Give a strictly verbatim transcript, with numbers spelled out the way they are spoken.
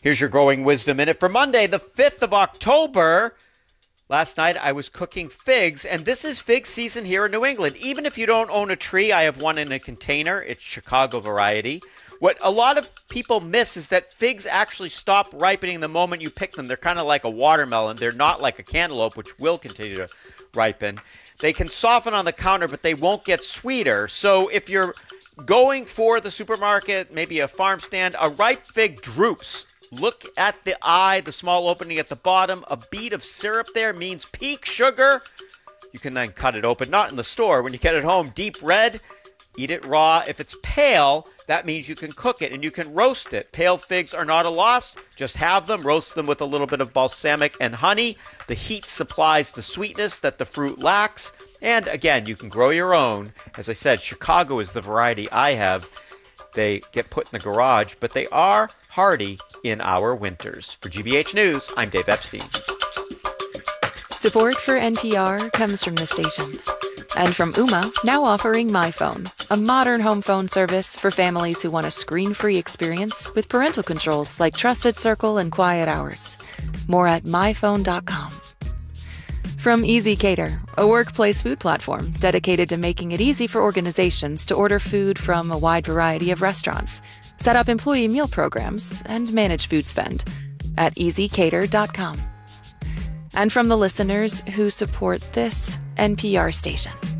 Here's your Growing Wisdom Minute for Monday, the fifth of October. Last night I was cooking figs, and this is fig season here in New England. Even if you don't own a tree, I have one in a container. It's Chicago variety. What a lot of people miss is that figs actually stop ripening the moment you pick them. They're kind of like a watermelon. They're not like a cantaloupe, which will continue to ripen. They can soften on the counter, but they won't get sweeter. So if you're going for the supermarket, maybe a farm stand, a ripe fig droops. Look at the eye, the small opening at the bottom. A bead of syrup there means peak sugar. You can then cut it open, not in the store. When you get it home, deep red, eat it raw. If it's pale, that means you can cook it and you can roast it. Pale figs are not a loss. Just have them, roast them with a little bit of balsamic and honey. The heat supplies the sweetness that the fruit lacks. And again, you can grow your own. As I said, Chicago is the variety I have. They get put in the garage, but they are hardy in our winters. For G B H News, I'm Dave Epstein. Support for N P R comes from the station. And from Ooma, now offering MyPhone, a modern home phone service for families who want a screen-free experience with parental controls like Trusted Circle and Quiet Hours. More at my phone dot com. From Easy Cater, a workplace food platform dedicated to making it easy for organizations to order food from a wide variety of restaurants, set up employee meal programs, and manage food spend at easy cater dot com. And from the listeners who support this N P R station.